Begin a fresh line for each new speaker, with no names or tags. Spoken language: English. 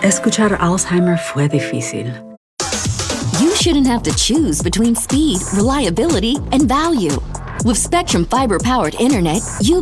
Escuchar Alzheimer fue difícil.
You shouldn't have to choose between speed, reliability, and value. With Spectrum Fiber-powered internet, you